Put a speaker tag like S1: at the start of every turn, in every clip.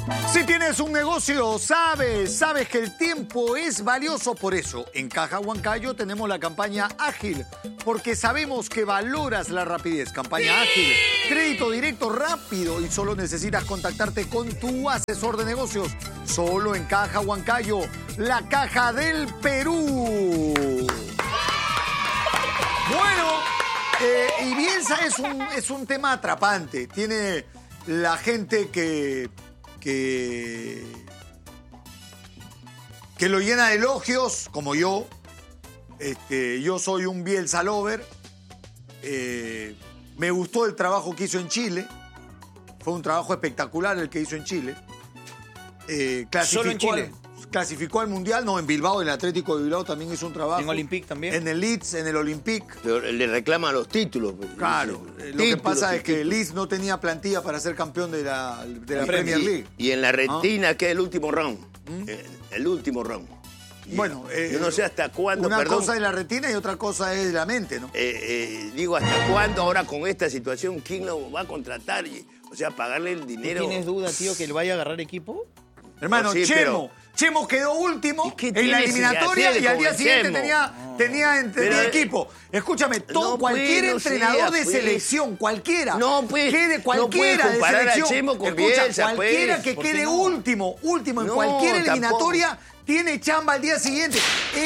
S1: Si tienes un negocio, sabes que el tiempo es valioso. Por eso, en Caja Huancayo tenemos la campaña Ágil, porque sabemos que valoras la rapidez. Campaña Ágil, crédito directo rápido y solo necesitas contactarte con tu asesor de negocios. Solo en Caja Huancayo, la caja del Perú. Bueno, y Bielsa es un tema atrapante. Tiene la gente que lo llena de elogios, como yo. Yo soy un Bielsa lover. Me gustó el trabajo que hizo en Chile. Fue un trabajo espectacular el que hizo en Chile.
S2: ¿Solo en Chile?
S1: Clasificó al Mundial, no, en Bilbao, el Atlético de Bilbao también hizo un trabajo.
S2: ¿En Olympique también?
S1: En el Leeds, en el Olympique.
S3: Pero le reclaman los títulos.
S1: Claro, lo que pasa es que el Leeds no tenía plantilla para ser campeón de la Premier League.
S3: Y en la retina, que es el último round. El último round.
S1: Bueno,
S3: yo no sé hasta cuándo,
S1: una
S3: perdón.
S1: cosa es la retina y otra cosa es la mente, ¿no?
S3: Digo, ¿hasta cuándo ahora con esta situación quién lo va a contratar? O sea, pagarle el dinero.
S2: ¿Tienes duda, tío, que él vaya a agarrar equipo?
S1: Hermano,
S3: No, sí,
S1: Chemo quedó último en la
S3: tiene
S1: eliminatoria
S3: si
S1: y al día
S3: con
S1: siguiente
S3: Chemo?
S1: tenía equipo. Escúchame, cualquier entrenador de selección, cualquiera, cualquiera de selección,
S3: con Bielsa,
S1: cualquiera que quede último en cualquier eliminatoria, tiene chamba al día siguiente.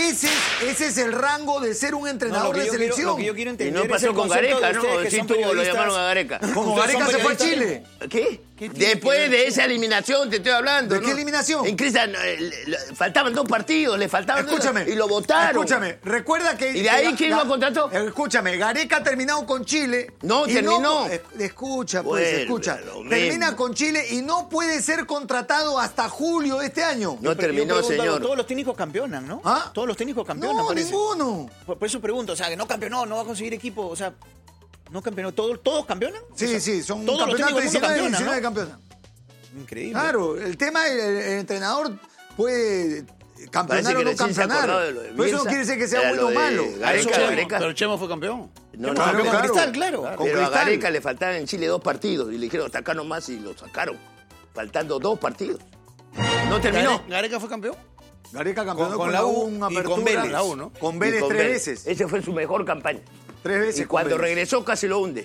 S1: Ese es el rango de ser un entrenador de selección.
S2: Lo que yo quiero entender
S3: y no pasó con Gareca, ¿no? Sí lo llamaron a Gareca.
S1: Como Gareca se fue a Chile.
S3: ¿Qué? Después de esa eliminación te estoy hablando.
S1: ¿De qué eliminación?
S3: En Cristian faltaban 2 partidos, le faltaban
S1: Escúchame,
S3: y lo votaron.
S1: Escúchame, recuerda que...
S3: ¿Y de ahí quién lo contrató?
S1: Escúchame, Gareca ha terminado con Chile.
S3: No, terminó.
S1: Escucha,
S3: Termina
S1: con Chile y no puede ser contratado hasta julio de este año.
S3: No terminó, señor.
S2: Todos los técnicos campeonan, ¿no?
S1: ¿Ah?
S2: Todos los técnicos campeonan,
S1: No,
S2: parece.
S1: ninguno.
S2: Por eso pregunto, o sea, que no campeonó, no va a conseguir equipo, o sea, no campeonó. ¿Todos campeonan?
S1: Sí,
S2: o sea,
S1: sí, son
S2: todos los
S1: campeonatos
S2: técnicos del mundo
S1: 19
S2: campeonan,
S1: campeones.
S2: Increíble.
S1: Claro, el tema es el entrenador puede campeonar o no campeonar. Pero eso no quiere decir que sea bueno o malo.
S4: Pero Chemo fue campeón.
S3: No,
S1: Claro,
S2: Con Cristal, claro.
S1: Con
S3: Pero a
S1: Cristal.
S3: Gareca le faltaban en Chile 2 partidos y le dijeron hasta acá nomás y lo sacaron. Faltando 2 partidos. No terminó.
S4: ¿Gareca fue campeón?
S1: Gareca campeonó
S2: Con la U
S1: una
S2: y con
S1: apertura.
S2: Vélez.
S4: La U, ¿no?
S1: Con Vélez
S3: Y con
S1: 3
S3: Vélez.
S1: veces.
S3: Esa fue su mejor campaña.
S1: 3 veces.
S3: Y cuando
S1: con Vélez.
S3: regresó casi lo hunde.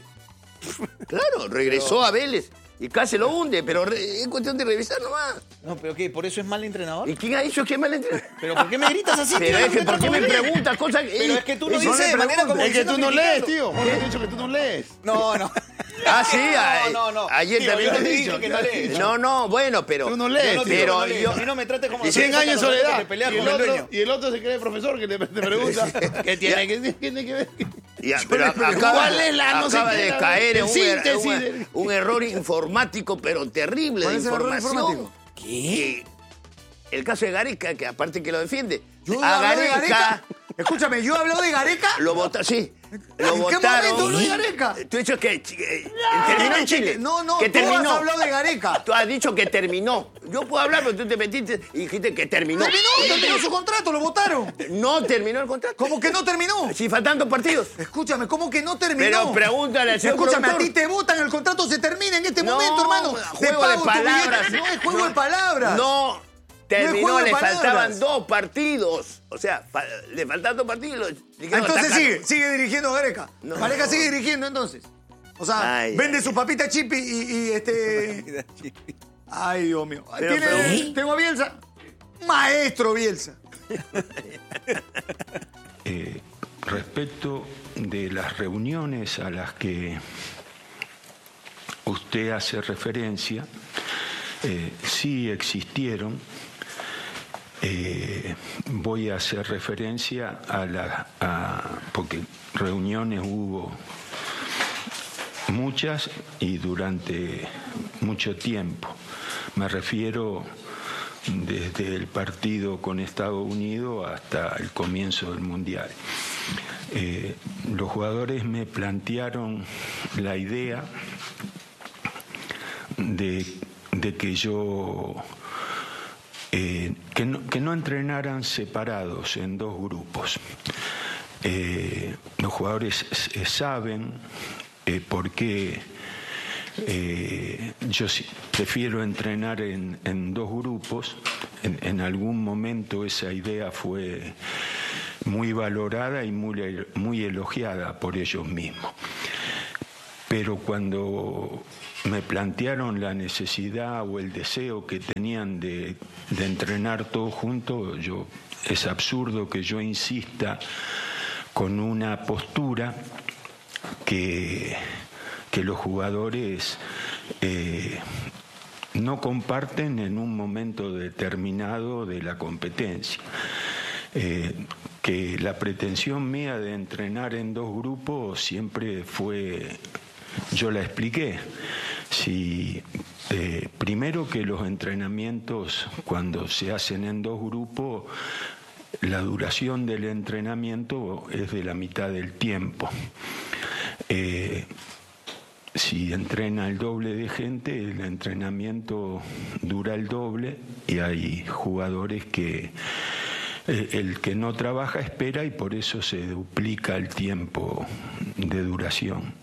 S3: Claro, regresó a Vélez y casi lo hunde, pero es cuestión de revisar nomás.
S2: No, pero ¿qué? ¿Por eso es mal entrenador?
S3: ¿Y quién ha dicho que es mal entrenador?
S2: ¿Pero por qué me gritas así,
S3: Pero
S2: tío?
S3: es que, ¿por qué me preguntas cosas que...
S2: Pero es que tú lo
S3: Eso
S2: dices
S3: le
S2: de manera
S3: pregunto.
S2: como
S4: Es que tú
S2: diciendo
S4: no lees,
S2: criticando.
S4: tío. Vos has dicho que tú no lees.
S2: No.
S3: Ah, sí,
S2: No.
S3: ayer
S2: Tío,
S3: también
S2: yo
S3: lo
S2: no
S3: he
S2: te
S3: dicho.
S2: dije que no lees.
S3: No, bueno, pero...
S4: Tú no lees,
S2: Yo no
S4: tío.
S2: digo que
S3: Pero
S2: no lees.
S3: yo-
S2: A mí no me trates como...
S4: 100 años en soledad.
S2: Que pelea
S4: Y
S2: con el dueño.
S4: el otro se cree profesor que te pregunta. ¿Qué tiene que ver?
S3: Ya, pero
S4: ¿cuál es la no sé
S3: acaba
S4: qué,
S3: de
S4: la-
S3: caer en
S4: el síntesis
S3: un error informático, pero terrible
S1: ¿Cuál
S3: de
S1: es el error
S3: información.
S1: informático?
S3: ¿Qué? El caso de Gareca, que aparte que lo defiende.
S1: Yo
S3: A
S1: hablo de
S3: Gareca
S1: Escúchame, yo hablo de Gareca.
S3: lo votaron, sí. Lo
S1: ¿En qué
S3: votaron.
S1: momento hablo de Gareca?
S3: Tú has dicho que terminó en Chile.
S1: No,
S3: que
S1: tú has
S3: terminó.
S1: hablado de Gareca.
S3: Tú has dicho que terminó. Yo puedo hablar, pero tú te metiste y dijiste que terminó.
S1: Terminó su contrato, lo votaron.
S3: No terminó el contrato.
S1: ¿Cómo que no terminó?
S3: Si faltando partidos.
S1: Escúchame, ¿cómo que no terminó?
S3: Pero pregúntale al señor
S1: Escúchame, a
S3: productor.
S1: ti te votan, el contrato se termina en este
S3: No,
S1: momento, hermano. Te
S3: juego de
S1: pago tu
S3: palabras.
S1: billete. No es juego de palabras.
S3: No,
S1: juego
S3: terminó,
S1: de
S3: le
S1: palabras.
S3: faltaban 2 partidos. O sea, le faltaban 2 partidos. y lo dijeron,
S1: Entonces
S3: "Ataca".
S1: sigue dirigiendo Gareca.
S3: No.
S1: Gareca sigue dirigiendo entonces. O sea,
S3: Ay,
S1: vende
S3: ay,
S1: su papita chip y Ay, Dios mío.
S3: Pero,
S1: Tengo a Bielsa. Maestro Bielsa.
S5: Respecto de las reuniones a las que usted hace referencia, sí existieron. Voy a hacer referencia porque reuniones hubo muchas y durante mucho tiempo. Me refiero desde el partido con Estados Unidos hasta el comienzo del Mundial. Los jugadores me plantearon la idea de que yo que no entrenaran separados en 2 grupos. Los jugadores saben por qué Yo sí prefiero entrenar en dos grupos. En algún momento esa idea fue muy valorada y muy elogiada por ellos mismos. Pero cuando me plantearon la necesidad o el deseo que tenían de entrenar todos juntos, es absurdo que yo insista con una postura que los jugadores no comparten en un momento determinado de la competencia. Que la pretensión mía de entrenar en dos grupos siempre fue, yo la expliqué, primero que los entrenamientos cuando se hacen en dos grupos, la duración del entrenamiento es de la mitad del tiempo. Si entrena el doble de gente, el entrenamiento dura el doble y hay jugadores que el que no trabaja espera y por eso se duplica el tiempo de duración.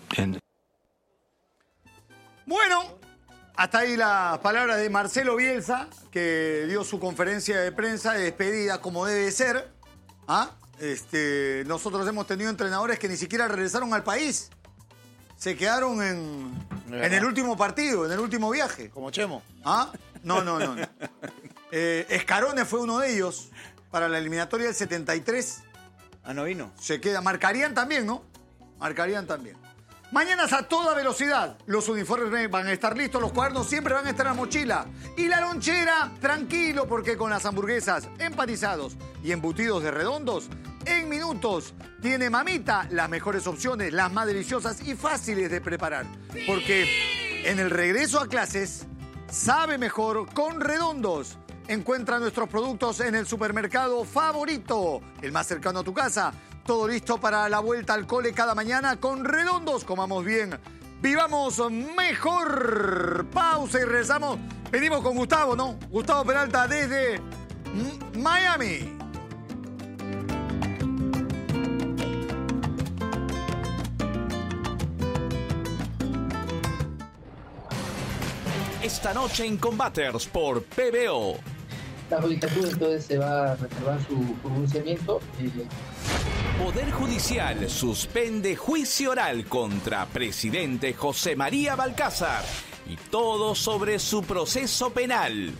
S1: Bueno, hasta ahí las palabras de Marcelo Bielsa, que dio su conferencia de prensa de despedida como debe ser. Nosotros hemos tenido entrenadores que ni siquiera regresaron al país. Se quedaron en el último partido, en el último viaje.
S2: Como Chemo.
S1: No. Escarone fue uno de ellos para la eliminatoria del 73.
S2: No vino.
S1: Se queda. Marcarían también, ¿no? Marcarían también. Mañanas a toda velocidad. Los uniformes van a estar listos, los cuadernos siempre van a estar en la mochila. Y la lonchera, tranquilo, porque con las hamburguesas empanizados y embutidos de Redondos, en minutos tiene Mamita las mejores opciones, las más deliciosas y fáciles de preparar. Porque en el regreso a clases, sabe mejor con Redondos. Encuentra nuestros productos en el supermercado favorito, el más cercano a tu casa. Todo listo para la vuelta al cole cada mañana con Redondos. Comamos bien, vivamos mejor. Pausa y regresamos. Venimos con Gustavo, ¿no? Gustavo Peralta desde Miami.
S6: Esta noche en Combaters por PBO.
S7: La judicatura entonces se va a reservar su pronunciamiento.
S6: Poder Judicial suspende juicio oral contra presidente José María Balcázar y todo sobre su proceso penal.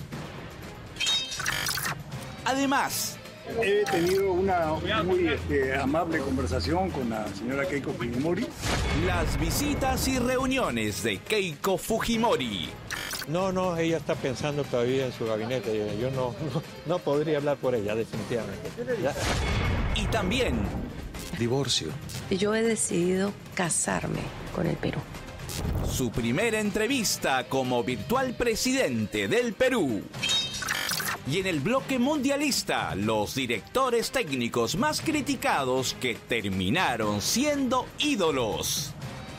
S6: Además,
S8: he tenido una muy amable conversación con la señora Keiko Fujimori.
S6: Las visitas y reuniones de Keiko Fujimori.
S9: No, ella está pensando todavía en su gabinete. Yo no podría hablar por ella, definitivamente. ¿Ya?
S6: Y también
S10: divorcio.
S11: Yo he decidido casarme con el Perú.
S6: Su primera entrevista como virtual presidente del Perú. Y en el bloque mundialista, los directores técnicos más criticados que terminaron siendo ídolos.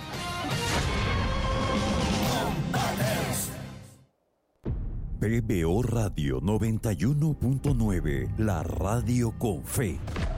S12: PBO Radio 91.9, la radio con fe.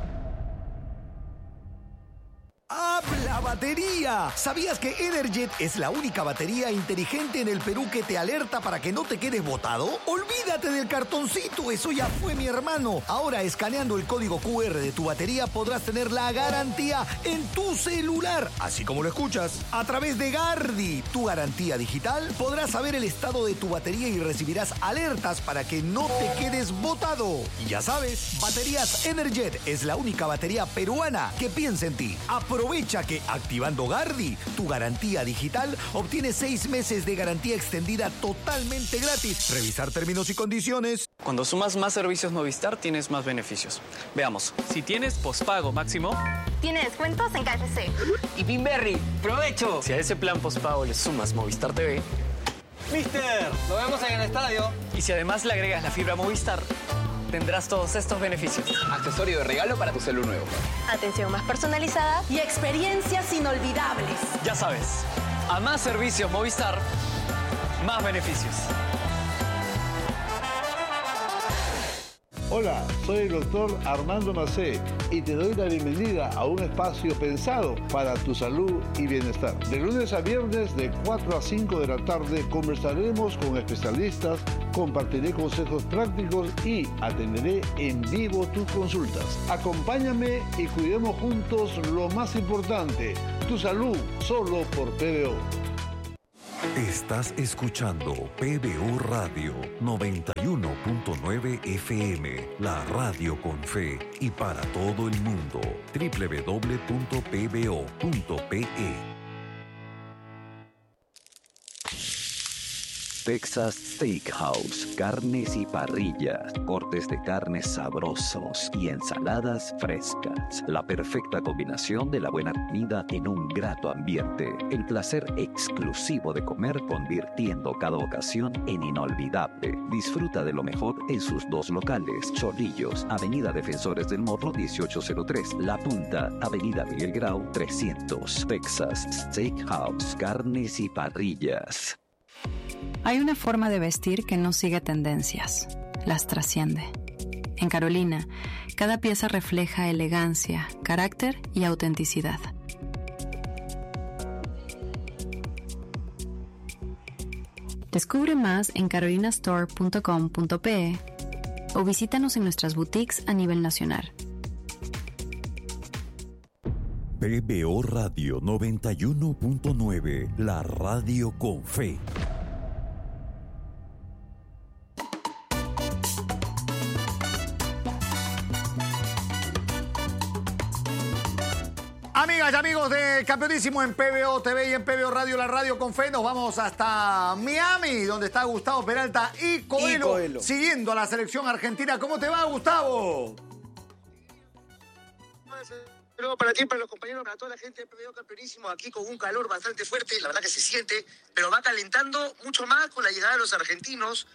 S13: ¡Habla batería! ¿Sabías que Energet es la única batería inteligente en el Perú que te alerta para que no te quedes botado? Olvídate del cartoncito, eso ya fue, mi hermano. Ahora, escaneando el código QR de tu batería podrás tener la garantía en tu celular, así como lo escuchas. A través de Gardi, tu garantía digital, podrás saber el estado de tu batería y recibirás alertas para que no te quedes botado. Y ya sabes, Baterías Energet es la única batería peruana que piensa en ti. Aprovecha que activando Gardi, tu garantía digital, obtienes 6 meses de garantía extendida totalmente gratis. Revisar términos y condiciones.
S14: Cuando sumas más servicios Movistar, tienes más beneficios. Veamos. Si tienes pospago máximo,
S15: tiene descuentos en KFC.
S14: Y Pinberry, ¡provecho! Si a ese plan pospago le sumas Movistar TV, ¡Mister! ¡Nos vemos en el estadio! Y si además le agregas la fibra Movistar, tendrás todos estos beneficios.
S16: Accesorio de regalo para tu celu nuevo.
S15: Atención más personalizada y experiencias inolvidables.
S14: Ya sabes, a más servicios Movistar, más beneficios.
S10: Hola, soy el doctor Armando Macé y te doy la bienvenida a un espacio pensado para tu salud y bienestar. De lunes a viernes de 4 a 5 de la tarde conversaremos con especialistas, compartiré consejos prácticos y atenderé en vivo tus consultas. Acompáñame y cuidemos juntos lo más importante, tu salud, solo por PBO.
S12: Estás escuchando PBO Radio 91.9 FM, la radio con fe y para todo el mundo. www.pbo.pe.
S17: Texas Steakhouse, carnes y parrillas, cortes de carnes sabrosos y ensaladas frescas. La perfecta combinación de la buena comida en un grato ambiente. El placer exclusivo de comer convirtiendo cada ocasión en inolvidable. Disfruta de lo mejor en sus dos locales. Chorrillos, Avenida Defensores del Morro 1803. La Punta, Avenida Miguel Grau 300. Texas Steakhouse, carnes y parrillas.
S18: Hay una forma de vestir que no sigue tendencias, las trasciende. En Carolina, cada pieza refleja elegancia, carácter y autenticidad. Descubre más en carolinastore.com.pe o visítanos en nuestras boutiques a nivel nacional.
S12: PBO Radio 91.9, la radio con fe.
S1: Amigas y amigos de Campeonísimo en PBO TV y en PBO Radio, la radio con fe, nos vamos hasta Miami, donde está Gustavo Peralta y Coelho, siguiendo a la selección argentina. ¿Cómo te va, Gustavo?
S3: Pero para ti, para los compañeros, para toda la gente de PBO Campeonísimo, aquí con un calor bastante fuerte, la verdad que se siente, pero va calentando mucho más con la llegada de los argentinos,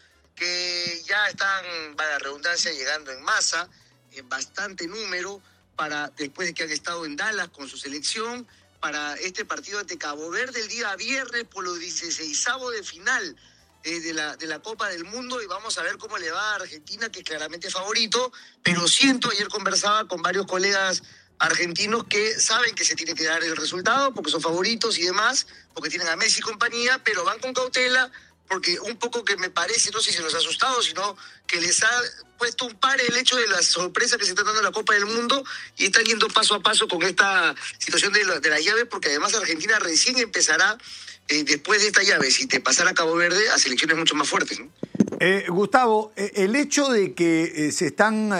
S3: que ya están, para la redundancia, llegando en masa, en bastante número, después de que han estado en Dallas con su selección, para este partido ante Cabo Verde el día viernes por los 16avos de final de la Copa del Mundo, y vamos a ver cómo le va a Argentina, que es claramente favorito, pero ayer conversaba con varios colegas argentinos que saben que se tiene que dar el resultado porque son favoritos y demás, porque tienen a Messi y compañía, pero van con cautela, porque un poco que me parece, no sé si se los ha asustado, sino que les ha puesto un par el hecho de la sorpresa que se está dando en la Copa del Mundo, y están yendo paso a paso con esta situación de la llave, porque además Argentina recién empezará, después de esta llave, si te pasara a Cabo Verde, a selecciones mucho más fuertes, ¿no?
S1: Gustavo, el hecho de que se están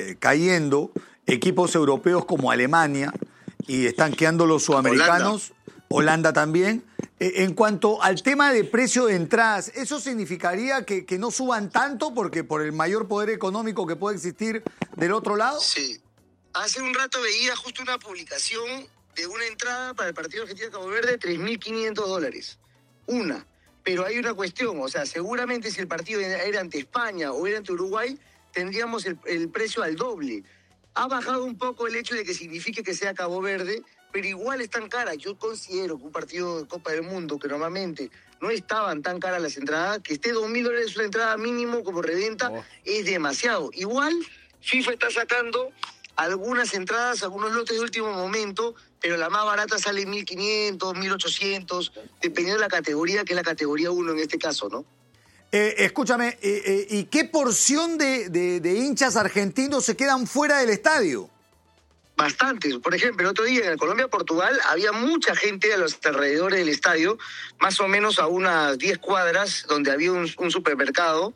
S1: cayendo equipos europeos como Alemania y están quedando los sudamericanos, Holanda también. En cuanto al tema de precio de entradas, ¿eso significaría que no suban tanto porque por el mayor poder económico que puede existir del otro lado?
S3: Sí. Hace un rato veía justo una publicación de una entrada para el partido Argentina-Cabo Verde, $3.500. Una. Pero hay una cuestión, o sea, seguramente si el partido era ante España o era ante Uruguay, tendríamos el precio al doble. Ha bajado un poco el hecho de que signifique que sea Cabo Verde, pero igual están caras. Yo considero que un partido de Copa del Mundo, que normalmente no estaban tan caras las entradas, que esté $2.000 una entrada mínimo como reventa, es demasiado. Igual, FIFA está sacando algunas entradas, algunos lotes de último momento, pero la más barata sale 1.500, 1.800, dependiendo de la categoría, que es la categoría 1 en este caso, ¿no?
S1: Escúchame, ¿y qué porción de hinchas argentinos se quedan fuera del estadio?
S3: Bastantes. Por ejemplo, el otro día en Colombia-Portugal había mucha gente a los alrededores del estadio, más o menos a unas 10 cuadras, donde había un supermercado,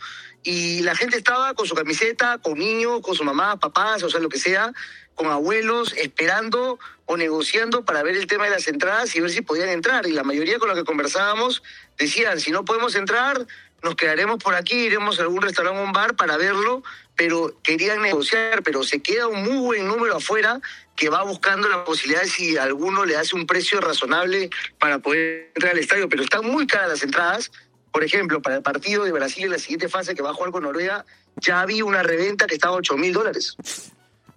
S3: y la gente estaba con su camiseta, con niños, con su mamá, papás, o sea, lo que sea, con abuelos, esperando o negociando para ver el tema de las entradas y ver si podían entrar. Y la mayoría con los que conversábamos decían, si no podemos entrar, nos quedaremos por aquí, iremos a algún restaurante o un bar para verlo, pero querían negociar, pero se queda un muy buen número afuera que va buscando la posibilidad de si alguno le hace un precio razonable para poder entrar al estadio, pero están muy caras las entradas. Por ejemplo, para el partido de Brasil en la siguiente fase que va a jugar con Noruega, ya había una reventa que estaba a $8.000.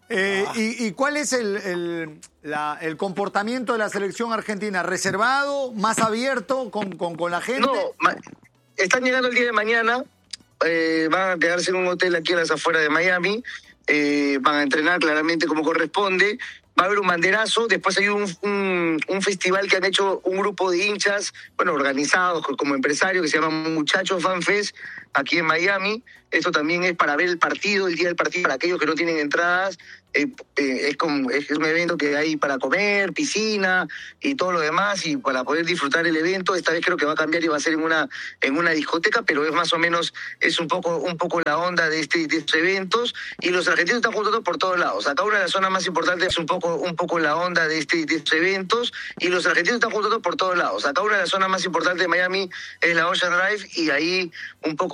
S1: ¿Y cuál es el comportamiento de la selección argentina? ¿Reservado? ¿Más abierto con la gente?
S3: No, están llegando el día de mañana. van a quedarse en un hotel aquí a las afueras de Miami, van a entrenar claramente como corresponde. Va a haber un banderazo, después hay un festival que han hecho un grupo de hinchas, organizados como empresarios, que se llama Muchachos Fan Fest, aquí en Miami. Esto también es para ver el partido, el día del partido, para aquellos que no tienen entradas. Es un evento que hay para comer, piscina y todo lo demás, y para poder disfrutar el evento. Esta vez creo que va a cambiar y va a ser en una discoteca, pero es más o menos, es un poco la onda de estos eventos. Y los argentinos están juntando por todos lados. Acá una de las zonas más importantes es un poco la onda de estos eventos, y los argentinos están juntando por todos lados. Acá una de las zonas más importantes de Miami es la Ocean Drive, y ahí un poco